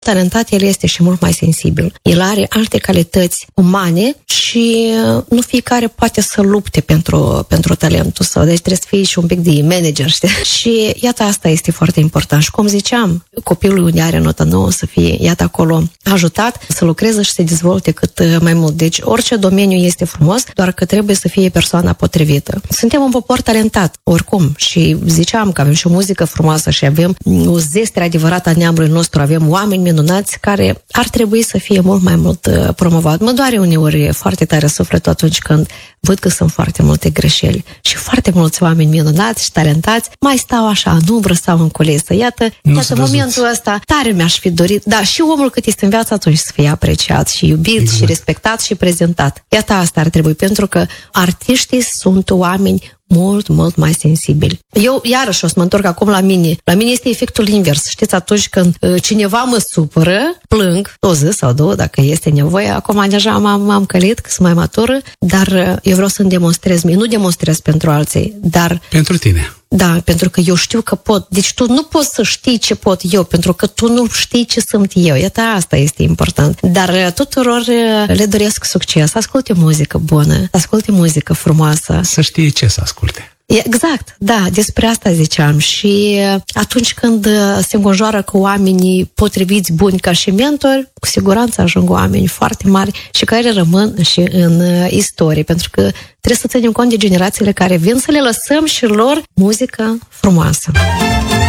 talentat, el este și mult mai sensibil. El are alte calități umane și nu fiecare poate să lupte pentru talentul său. Deci trebuie să fie și un pic de manager, știi? Și iată, asta este foarte important. Și cum ziceam, copilul unde are notă nouă să fie, iată, acolo ajutat să lucreze și să dezvolte cât mai mult. Deci orice domeniu este frumos, doar că trebuie să fie persoana potrivită. Suntem un popor talentat, oricum. Și ziceam că avem și o muzică frumoasă și avem o zestre adevărată a neamului nostru, avem oameni minunați care ar trebui să fie mult mai mult promovat. Mă doare uneori foarte tare sufletul atunci când văd că sunt foarte multe greșeli și foarte mulți oameni minunați și talentați mai stau așa, nu umbră, stau în culesă. Iată momentul ăsta tare mi-aș fi dorit. Da, și omul cât este în viață atunci să fie apreciat și iubit și respectat și prezentat. Iată, asta ar trebui, pentru că artiștii sunt oameni mult, mult mai sensibili. Eu, iarăși, o să mă întorc acum la mine. La mine este efectul invers. Știți, atunci când cineva mă supără, plâng, o zi sau două, dacă este nevoie. Acum deja m-am călit, că sunt mai matură, dar eu vreau să-mi demonstrez mie. Nu demonstrez pentru alții, dar... Pentru tine. Da, pentru că eu știu că pot. Deci tu nu poți să știi ce pot eu, pentru că tu nu știi ce sunt eu. Iată, asta este important. Dar tuturor le doresc succes. Asculte muzică bună, asculte muzică frumoasă. Să știe ce să asculte. Exact, da, despre asta ziceam. Și atunci când se înconjoară cu oamenii potriviți, buni ca și mentori, cu siguranță ajung oameni foarte mari și care rămân și în istorie, pentru că trebuie să ținem cont de generațiile care vin, să le lăsăm și lor muzică frumoasă.